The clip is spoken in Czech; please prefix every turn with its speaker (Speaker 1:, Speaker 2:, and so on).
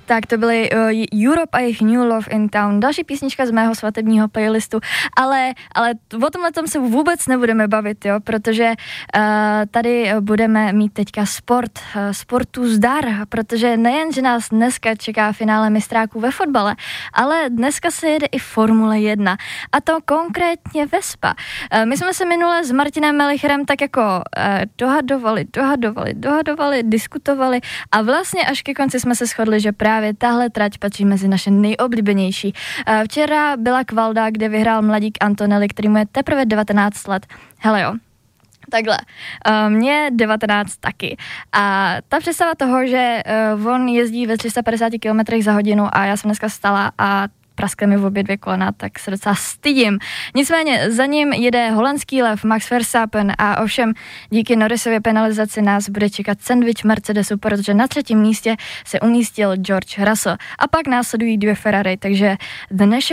Speaker 1: Tak to byly Europe a jejich New Love in Town. Další písnička z mého svatebního playlistu, ale o tomhle tom se vůbec nebudeme bavit, jo, protože tady budeme mít teďka sportu zdar, protože nejen, že nás dneska čeká finále mistráků ve fotbale, ale dneska se jede i Formule 1 a to konkrétně Vespa. My jsme se minule s Martinem Melicherem tak jako dohadovali, diskutovali a vlastně až ke konci jsme se shodli, že právě tahle trať patří mezi naše nejoblíbenější. Včera byla Kvalda, kde vyhrál mladík Antonelli, který mu je teprve 19 let. Hele jo, takhle, mě 19 taky. A ta představa toho, že on jezdí ve 350 km za hodinu a já jsem dneska vstala a praskly mi v obě dvě kolena, tak se docela stydím. Nicméně za ním jede holandský lev Max Verstappen a ovšem díky Norrisově penalizaci nás bude čekat sandwich Mercedesu, protože na 3. místě se umístil George Russell. A pak následují 2 Ferrari, takže dnešek